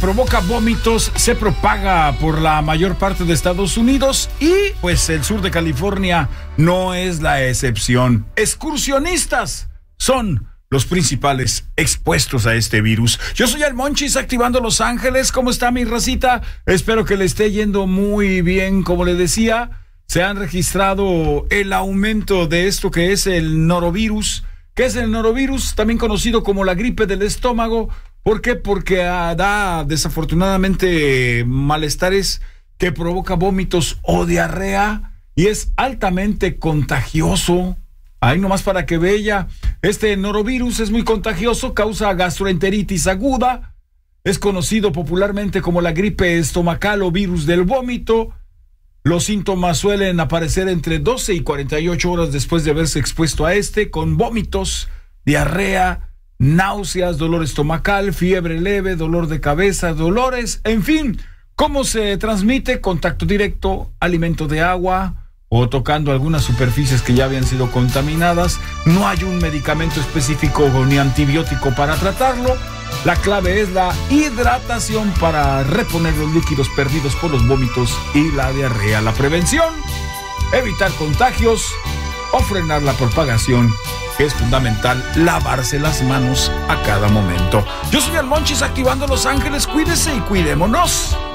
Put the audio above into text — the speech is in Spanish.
provoca vómitos se propaga por la mayor parte de Estados Unidos y pues el sur de California no es la excepción. Excursionistas son los principales expuestos a este virus. Yo soy el Monchis, activando Los Ángeles. ¿Cómo está mi racita? Espero que le esté yendo muy bien. Como le decía, se han registrado el aumento de esto que es el norovirus. ¿Qué es el norovirus? También conocido como la gripe del estómago. ¿Por qué? Porque da desafortunadamente malestares que provoca vómitos o diarrea y es altamente contagioso. Ahí nomás para que vea, este norovirus es muy contagioso, causa gastroenteritis aguda, es conocido popularmente como la gripe estomacal o virus del vómito. Los síntomas suelen aparecer entre 12 y 48 horas después de haberse expuesto a con vómitos, diarrea, náuseas, dolor estomacal, fiebre leve, dolor de cabeza, dolores, en fin. ¿Cómo se transmite? Contacto directo, alimento de agua o tocando algunas superficies que ya habían sido contaminadas. No hay un medicamento específico ni antibiótico para tratarlo. La clave es la hidratación para reponer los líquidos perdidos por los vómitos y la diarrea. La prevención, evitar contagios o frenar la propagación, que es fundamental lavarse las manos a cada momento. Yo soy el Monchis, activando Los Ángeles. Cuídese y cuidémonos.